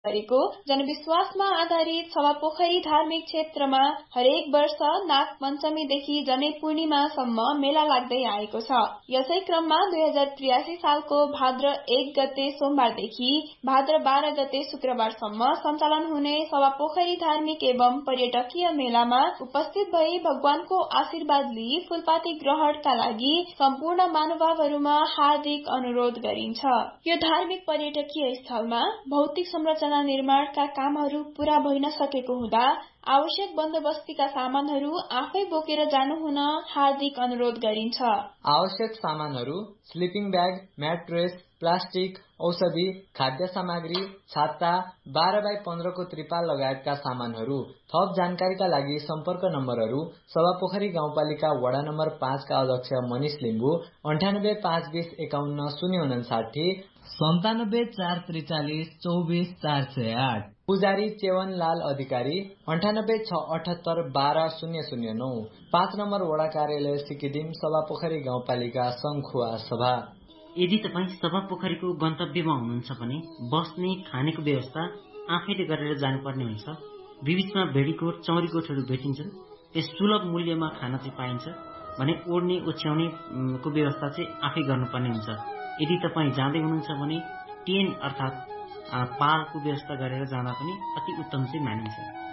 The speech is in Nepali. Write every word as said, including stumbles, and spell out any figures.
गरेको जनविश्वासमा आधारित सभापोखरी धार्मिक क्षेत्रमा हरेक वर्ष नाग पञ्चमीदेखि जनै पूर्णिमासम्म मेला लाग्दै आएको छ। यसै क्रममा दुई हजार त्रियासी सालको भाद्र एक गते सोमबारदेखि भाद्र बाह्र गते शुक्रबारसम्म सञ्चालन हुने सभापोखरी धार्मिक एवं पर्यटकीय मेलामा उपस्थित भई भगवानको आशीर्वाद लिई फूलपाती ग्रहणका लागि सम्पूर्ण महानुभावहरूमा हार्दिक अनुरोध गरिन्छ। यो धार्मिक पर्यटकीय स्थलमा भौतिक संरचना निर्माणका कामहरू पूरा भइ नसकेको हुँदा आवश्यक बन्दोबस्तीका सामानहरू आफै बोकेर जानु हुन हार्दिक अनुरोध गरिन्छ। आवश्यक सामानहरू स्लिपिङ ब्याग, म्याट्रेस, प्लास्टिक, औषधि, खाद्य सामग्री, छाता, बाह्र बाई पन्ध्रको त्रिपाल लगायतका सामानहरू। थप जानकारीका लागि सम्पर्क नम्बरहरू सभापोखरी गाउँपालिका वडा नम्बर पाँचका अध्यक्ष मनिष लिम्बू अन्ठानब्बे पाँच बीस एकाउन्न शून्य उनासाठी, सन्तानब्बे चार त्रिचालिस चौबिस चार सय आठ। पुजारी चेवन लाल अधिकारी अन्ठानब्बे छ अठहत्तर बाह्र शून्य शून्य नौ। पाँच नम्बर वडा कार्यालय सिक्किदिम, सभापोखरी गाउँपालिका सङ्खुवा सभा। यदि तपाईँ सभापोखरीको गन्तव्यमा हुनुहुन्छ भने बस्ने खानेको व्यवस्था आफैले गरेर जानुपर्ने हुन्छ। बीचमा भेडीकोट चौरीकोटहरू भेटिन्छन्। त्यस सुलभ मूल्यमा खाना चाहिँ पाइन्छ भने ओड्ने ओछ्याउने को व्यवस्था चाहिँ आफै गर्नुपर्ने हुन्छ। यदि तपाईँ जाँदै हुनुहुन्छ भने टेन अर्थात् पालको व्यवस्था गरेर जाँदा पनि अति उत्तम चाहिँ मानिन्छ।